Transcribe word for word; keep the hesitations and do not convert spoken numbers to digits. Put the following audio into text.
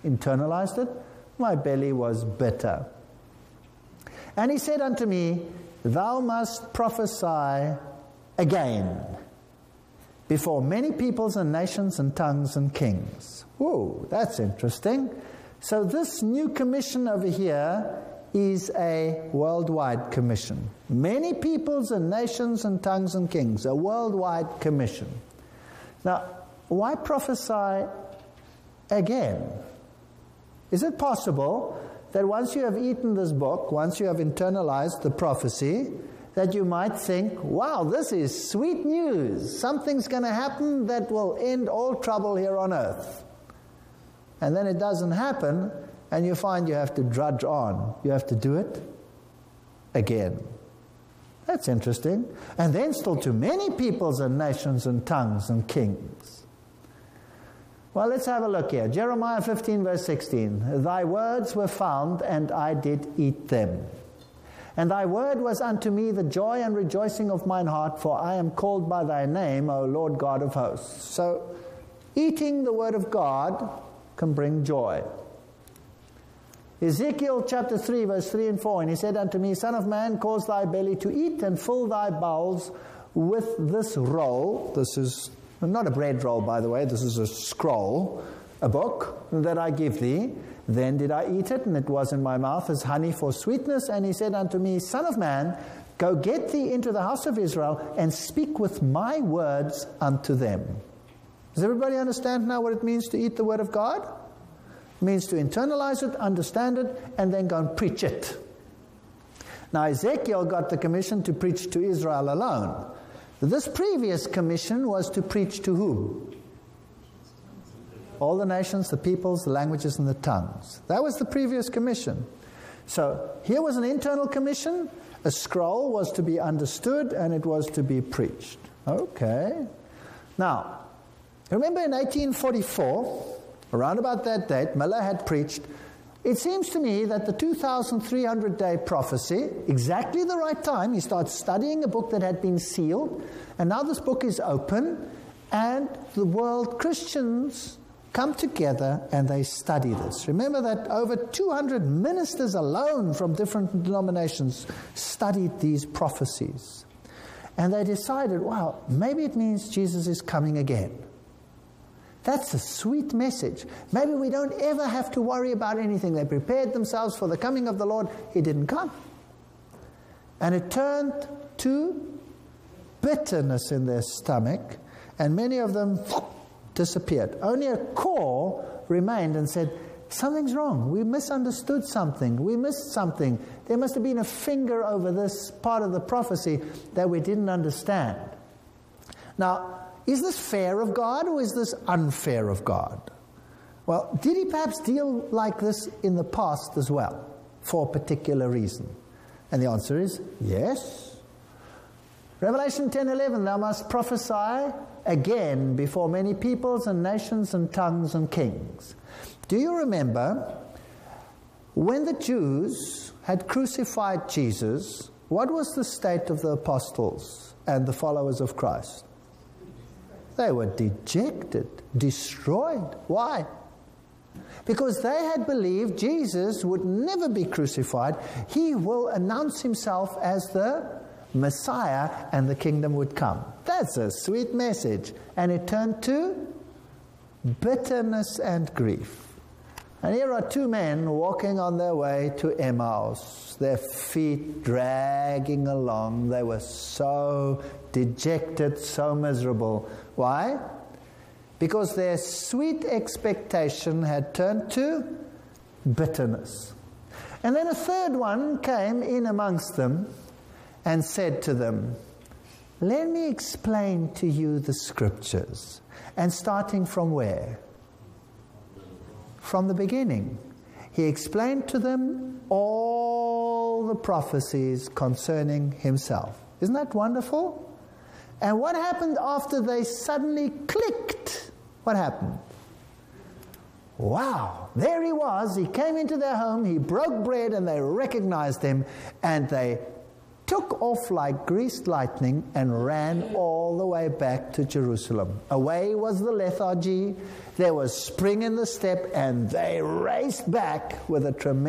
internalized it, my belly was bitter. And he said unto me, thou must prophesy again before many peoples and nations and tongues and kings. Whoa, that's interesting. So this new commission over here is a worldwide commission. Many peoples and nations and tongues and kings, a worldwide commission. Now, why prophesy again? Is it possible that once you have eaten this book, once you have internalized the prophecy, that you might think, wow, this is sweet news. Something's going to happen that will end all trouble here on earth. And then it doesn't happen, and you find you have to drudge on. You have to do it again. That's interesting. And then still to many peoples and nations and tongues and kings. Well, let's have a look here. Jeremiah fifteen, verse sixteen. Thy words were found, and I did eat them. And thy word was unto me the joy and rejoicing of mine heart, for I am called by thy name, O Lord God of hosts. So, eating the word of God can bring joy. Ezekiel chapter three, verse three and four. And he said unto me, Son of man, cause thy belly to eat, and fill thy bowels with this roll. This is not a bread roll, by the way. This is a scroll, a book that I give thee. Then did I eat it, and it was in my mouth as honey for sweetness. And he said unto me, Son of man, go get thee into the house of Israel, and speak with my words unto them. Does everybody understand now what it means to eat the word of God? It means to internalize it, understand it, and then go and preach it. Now Ezekiel got the commission to preach to Israel alone. This previous commission was to preach to whom? All the nations, the peoples, the languages, and the tongues. That was the previous commission. So here was an internal commission. A scroll was to be understood, and it was to be preached. Okay. Now, remember in eighteen forty-four, around about that date, Miller had preached. It seems to me that the two thousand three hundred day prophecy, exactly the right time, he starts studying a book that had been sealed, and now this book is open, and the world Christians come together and they study this. Remember that over two hundred ministers alone from different denominations studied these prophecies. And they decided, wow, maybe it means Jesus is coming again. That's a sweet message. Maybe we don't ever have to worry about anything. They prepared themselves for the coming of the Lord. He didn't come. And it turned to bitterness in their stomach, and many of them disappeared. Only a core remained and said, something's wrong. We misunderstood something. We missed something. There must have been a finger over this part of the prophecy that we didn't understand. Now, is this fair of God, or is this unfair of God? Well, did he perhaps deal like this in the past as well, for a particular reason? And the answer is yes. Revelation ten eleven, thou must prophesy again before many peoples and nations and tongues and kings. Do you remember when the Jews had crucified Jesus, what was the state of the apostles and the followers of Christ? They were dejected, destroyed. Why? Because they had believed Jesus would never be crucified. He will announce himself as the Messiah, and the kingdom would come. That's a sweet message. And it turned to bitterness and grief. And here are two men walking on their way to Emmaus, their feet dragging along. They were so dejected, so miserable. Why? Because their sweet expectation had turned to bitterness. And then a third one came in amongst them and said to them, let me explain to you the scriptures. And starting from where? From the beginning. He explained to them all the prophecies concerning himself. Isn't that wonderful? And what happened after they suddenly clicked? What happened? Wow, there he was. He came into their home, he broke bread, and they recognized him, and they took off like greased lightning and ran all the way back to Jerusalem. Away was the lethargy, there was spring in the step, and they raced back with a tremendous